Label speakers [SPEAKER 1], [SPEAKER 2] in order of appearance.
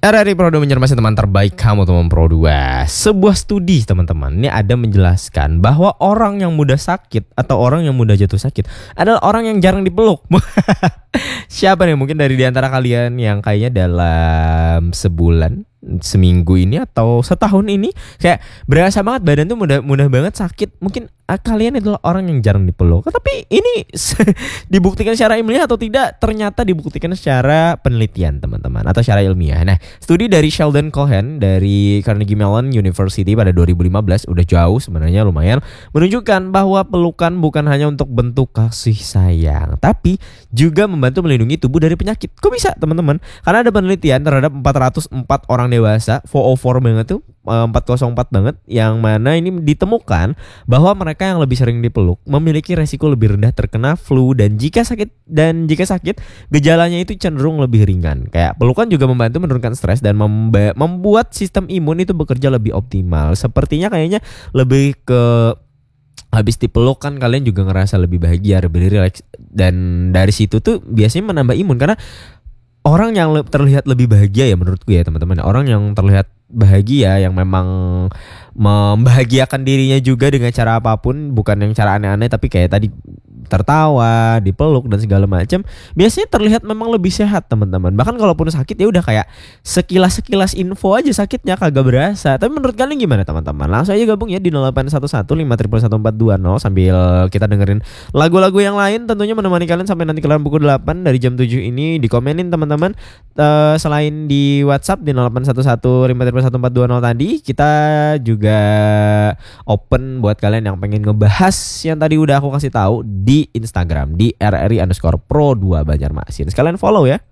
[SPEAKER 1] RRI Pro 2 Banjarmasin, teman terbaik kamu teman Pro 2. Sebuah studi teman-teman ini ada menjelaskan bahwa orang yang mudah sakit atau orang yang mudah jatuh sakit adalah orang yang jarang dipeluk. Siapa nih mungkin dari diantara kalian yang kayaknya dalam sebulan, seminggu ini atau setahun ini kayak berasa banget badan tuh mudah banget sakit. Mungkin kalian adalah orang yang jarang dipeluk. Tapi ini dibuktikan secara ilmiah atau tidak? Ternyata dibuktikan secara penelitian teman-teman, atau secara ilmiah. Nah, studi dari Sheldon Cohen dari Carnegie Mellon University pada 2015, udah jauh sebenarnya, lumayan, menunjukkan bahwa pelukan bukan hanya untuk bentuk kasih sayang, tapi juga membantu melindungi tubuh dari penyakit. Kok bisa teman-teman? Karena ada penelitian terhadap 404 orang dewasa, 404 banget tuh, 404 banget, yang mana ini ditemukan bahwa mereka yang lebih sering dipeluk memiliki resiko lebih rendah terkena flu, dan jika sakit gejalanya itu cenderung lebih ringan. Kayak pelukan juga membantu menurunkan stres dan membuat sistem imun itu bekerja lebih optimal. Sepertinya kayaknya lebih ke habis dipeluk kan kalian juga ngerasa lebih bahagia, lebih rileks, dan dari situ tuh biasanya menambah imun. Karena orang yang terlihat lebih bahagia ya menurutku ya teman-teman, orang yang terlihat bahagia, yang memang membahagiakan dirinya juga dengan cara apapun, bukan yang cara aneh-aneh, tapi kayak tadi tertawa, dipeluk dan segala macam, biasanya terlihat memang lebih sehat teman-teman. Bahkan kalaupun sakit ya udah kayak sekilas info aja sakitnya kagak berasa. Tapi menurut kalian gimana teman-teman? Langsung aja gabung ya di 0811 511 sambil kita dengerin lagu-lagu yang lain, tentunya menemani kalian sampai nanti kalian pukul 8 dari jam 7 ini. Dikomenin teman-teman, selain di WhatsApp di 0811 511 tadi, kita juga open buat kalian yang pengen ngebahas yang tadi udah aku kasih tahu di Instagram di RRI_Pro 2 Banjarmasin. Sekalian follow ya.